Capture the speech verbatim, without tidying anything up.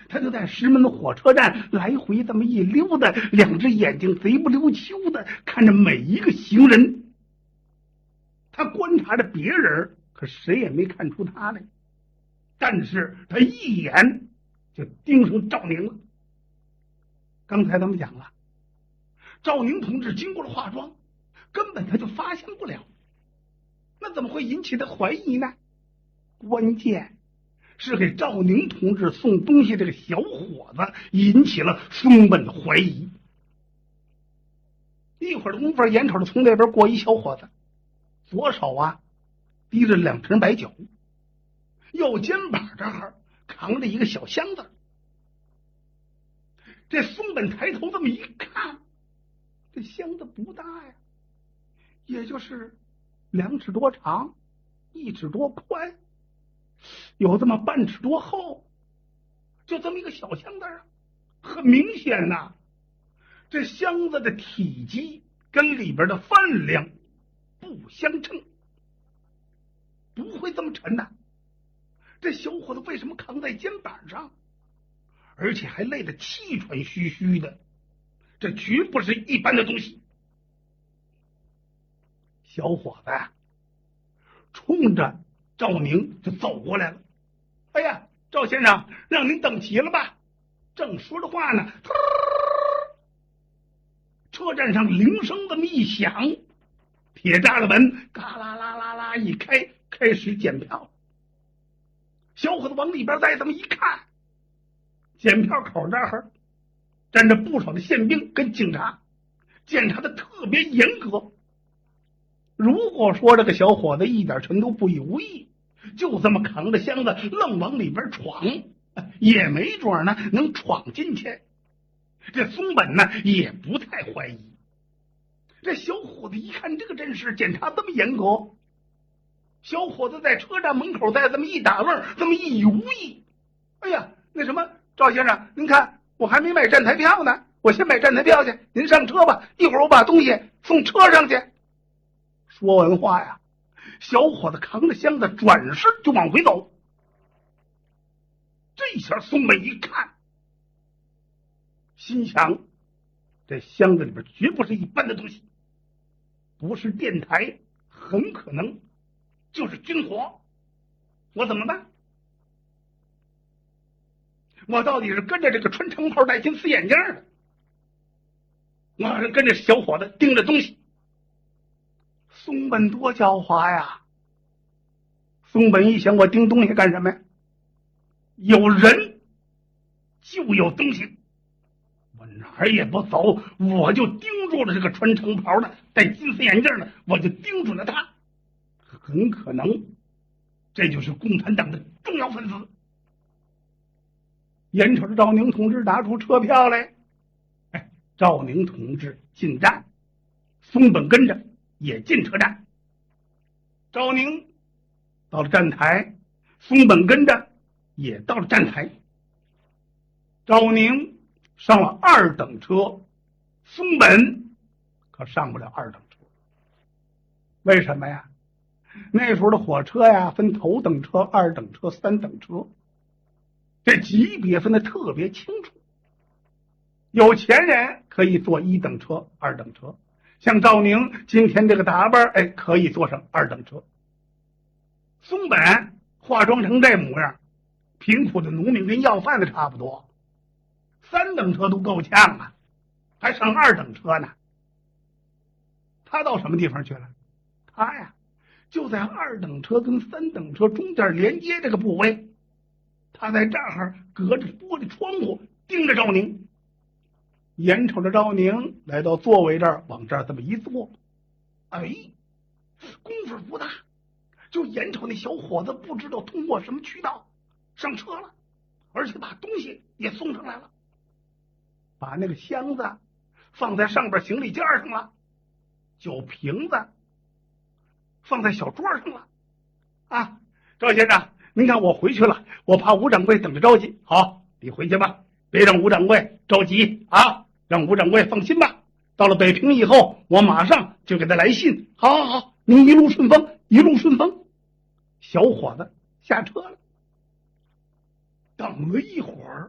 他就在石门的火车站来回这么一溜达，两只眼睛贼不溜秋的看着每一个行人。他观察着别人，可谁也没看出他来，但是他一眼就盯上赵宁了。刚才咱们讲了，赵宁同志经过了化妆，根本他就发现不了，那怎么会引起他怀疑呢？关键是给赵宁同志送东西这个小伙子引起了松本的怀疑。一会儿的功夫，眼瞅着从那边过一小伙子，左手啊提着两瓶白酒，右肩膀这儿扛着一个小箱子。这松本抬头这么一看，这箱子不大呀，也就是两尺多长，一尺多宽，有这么半尺多厚，就这么一个小箱子啊。很明显呐、啊，这箱子的体积跟里边的分量不相称，不会这么沉呐、啊。这小伙子为什么扛在肩膀上，而且还累得气喘吁吁的？这绝不是一般的东西。小伙子啊，冲着赵宁就走过来了。哎呀，赵先生，让您等齐了吧？正说着话呢，车站上铃声这么一响，铁栅栏门嘎啦啦啦啦一开，开始检票。小伙子往里边再这么一看，检票口这儿站着不少的宪兵跟警察，检查的特别严格。如果说这个小伙子一点全都不以无意，就这么扛着箱子愣往里边闯，也没准呢能闯进去。这松本呢也不太怀疑。这小伙子一看这个阵势，检查这么严格，小伙子在车站门口再这么一打愣，这么一犹豫，哎呀，那什么，赵先生，您看我还没买站台票呢，我先买站台票去，您上车吧，一会儿我把东西送车上去。说完话呀，小伙子扛着箱子转身就往回走。这下松本一看，心想这箱子里边绝不是一般的东西，不是电台，很可能就是军火。我怎么办？我到底是跟着这个穿长袍戴金丝眼镜的，我是跟着小伙子盯着东西。松本多狡猾呀！松本一想，我盯东西干什么呀？有人就有东西，我哪儿也不走，我就盯住了这个穿长袍的戴金丝眼镜的，我就盯住了他。很可能这就是共产党的重要分子。眼瞅着赵宁同志拿出车票来，哎，赵宁同志进站，松本跟着也进车站。赵宁到了站台，松本跟着也到了站台。赵宁上了二等车，松本可上不了二等车。为什么呀？那时候的火车呀，分头等车、二等车、三等车，这级别分得特别清楚。有钱人可以坐一等车、二等车，像赵宁今天这个打扮，哎，可以坐上二等车。松本化妆成这模样，贫苦的农民跟要饭的差不多，三等车都够呛啊，还上二等车呢。他到什么地方去了？他呀就在二等车跟三等车中间连接这个部位，他在这儿隔着玻璃窗户盯着赵宁，眼瞅着赵宁来到座位这儿，往这儿这么一坐，哎，功夫不大，就眼瞅那小伙子不知道通过什么渠道上车了，而且把东西也送上来了，把那个箱子放在上边行李架上了，酒瓶子放在小桌上了。啊，赵先生，您看我回去了，我怕吴掌柜等着着急。好，你回去吧，别让吴掌柜着急啊，让吴掌柜放心吧。到了北平以后，我马上就给他来信。好好好，您一路顺风，一路顺风。小伙子下车了，等了一会儿，